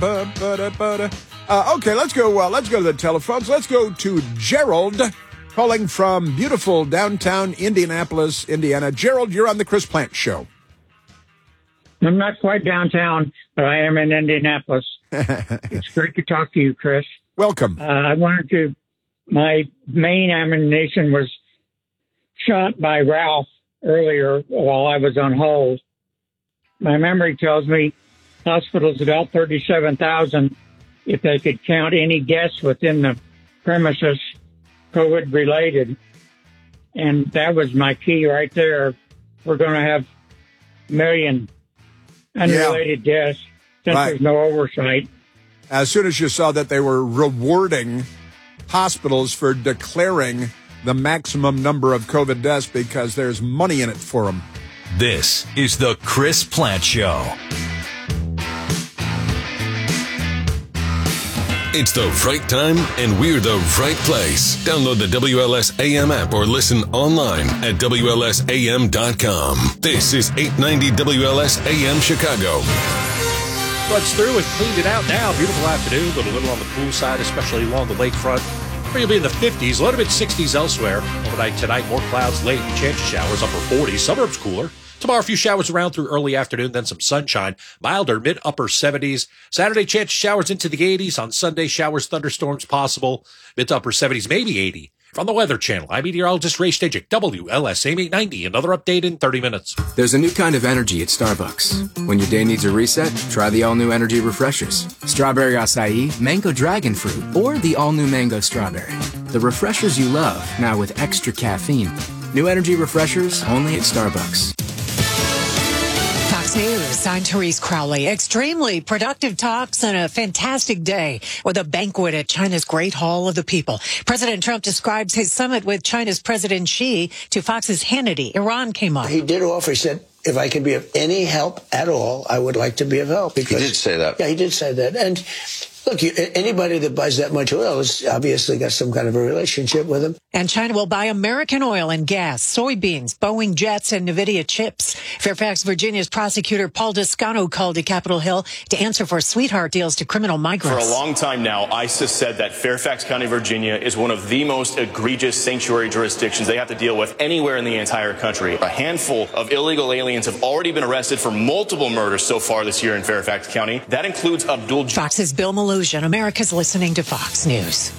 Okay, let's go. Let's go to the telephones. Let's go to Gerald, calling from beautiful downtown Indianapolis, Indiana. Gerald, you're on the Chris Plante Show. I'm not quite downtown, but I am in Indianapolis. It's great to talk to you, Chris. Welcome. My main ammunition was shot by Ralph earlier while I was on hold. My memory tells me hospitals about 37,000 if they could count any deaths within the premises COVID related. And that was my key right there. We're going to have a million unrelated deaths since there's no oversight. As soon as you saw that they were rewarding hospitals for declaring the maximum number of COVID deaths because there's money in it for them. This is the Chris Plante Show. It's the right time, and we're the right place. Download the WLS AM app or listen online at WLSAM.com. This is 890 WLS AM Chicago. Floods through and cleaned it out now. Beautiful afternoon, but a little on the cool side, especially along the lakefront. We're going to be in the 50s, a little bit 60s elsewhere. Overnight tonight, more clouds late and chance of showers, upper 40s. Suburbs cooler. Tomorrow, a few showers around through early afternoon, then some sunshine. Milder, mid-upper 70s. Saturday, chance of showers into the 80s. On Sunday, showers, thunderstorms possible. Mid-to-upper 70s, maybe 80. From the Weather Channel, I'm meteorologist Ray Stajic, WLS AM 890. Another update in 30 minutes. There's a new kind of energy at Starbucks. When your day needs a reset, try the all-new energy refreshers. Strawberry acai, mango dragon fruit, or the all-new mango strawberry. The refreshers you love, now with extra caffeine. New energy refreshers, only at Starbucks. Fox News, I'm Therese Crowley. Extremely productive talks and a fantastic day with a banquet at China's Great Hall of the People. President Trump describes his summit with China's President Xi to Fox's Hannity. Iran came up. He did offer, he said, if I can be of any help at all, I would like to be of help. Because, he did say that. Yeah, he did say that. And look, anybody that buys that much oil has obviously got some kind of a relationship with him. And China will buy American oil and gas, soybeans, Boeing jets, and NVIDIA chips. Fairfax, Virginia's prosecutor Paul Descano called to Capitol Hill to answer for sweetheart deals to criminal migrants. For a long time now, ICE has said that Fairfax County, Virginia is one of the most egregious sanctuary jurisdictions they have to deal with anywhere in the entire country. A handful of illegal aliens have already been arrested for multiple murders so far this year in Fairfax County. That includes Abdul. Fox's Bill Malugin. America's listening to Fox News.